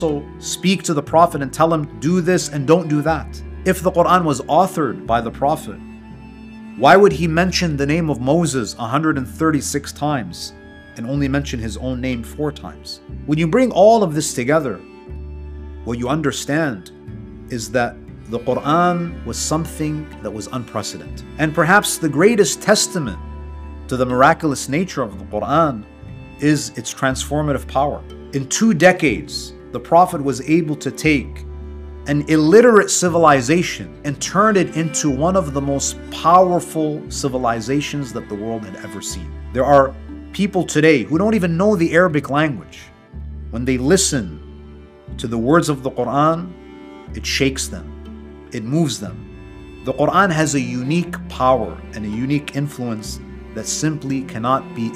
speak to the Prophet and tell him, do this and don't do that? If the Quran was authored by the Prophet, why would he mention the name of Moses 136 times and only mention his own name 4 times? When you bring all of this together, what you understand is that the Quran was something that was unprecedented. And perhaps the greatest testament to the miraculous nature of the Quran is its transformative power. In 2 decades, the Prophet was able to take an illiterate civilization and turn it into one of the most powerful civilizations that the world had ever seen. There are people today who don't even know the Arabic language. When they listen to the words of the Quran, it shakes them, it moves them. The Quran has a unique power and a unique influence that simply cannot be